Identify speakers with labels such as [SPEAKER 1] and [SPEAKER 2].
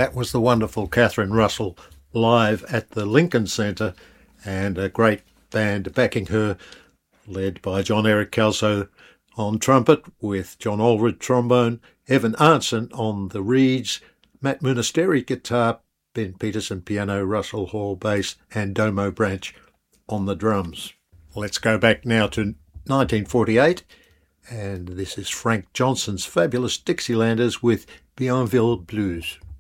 [SPEAKER 1] That was the wonderful Catherine Russell live at the Lincoln Centre, and a great band backing her, led by John Eric Kelso on trumpet, with John Allred trombone, Evan Arntzen on the reeds, Matt Munisteri guitar, Ben Peterson piano, Russell Hall bass, and Domo Branch on the drums. Let's go back now to 1948, and this is Frank Johnson's fabulous Dixielanders with Bienville Blues.